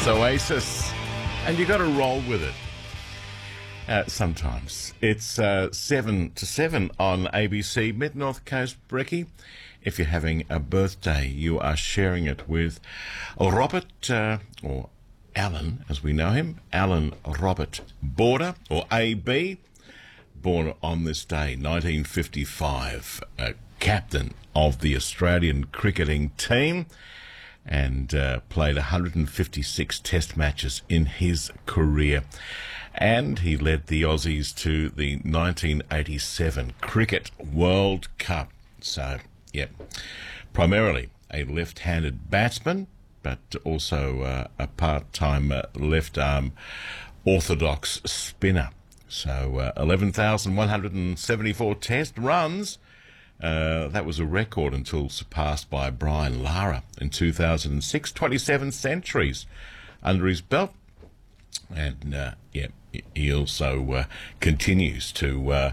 It's Oasis, and you got to roll with it. Sometimes. It's 7 to 7 on ABC Mid-North Coast Brekkie. If you're having a birthday, you are sharing it with Robert, or Alan, as we know him, Alan Robert Border, or AB, born on this day, 1955, captain of the Australian cricketing team, and played 156 test matches in his career. And he led the Aussies to the 1987 Cricket World Cup. So, yeah, primarily a left-handed batsman, but also a part-time left-arm orthodox spinner. So 11,174 test runs. That was a record until surpassed by Brian Lara in 2006. 27 centuries under his belt. And, yeah, he also continues to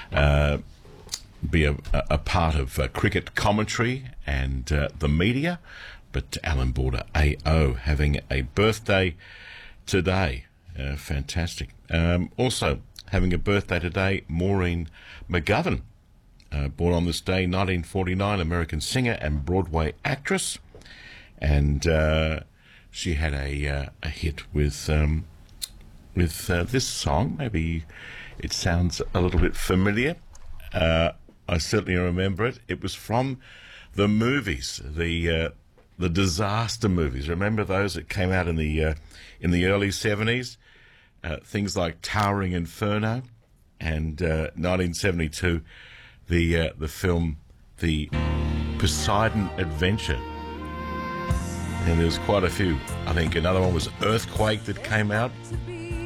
be a part of cricket commentary and the media. But Alan Border, AO, having a birthday today. Fantastic. Also having a birthday today, Maureen McGovern. Born on this day, 1949, American singer and Broadway actress. And she had a hit with this song. Maybe it sounds a little bit familiar. I certainly remember it. It was from the movies, the disaster movies. Remember those that came out in the early 70s? Things like Towering Inferno, and 1972, the film The Poseidon Adventure. And there was quite a few. I think another one was Earthquake that came out.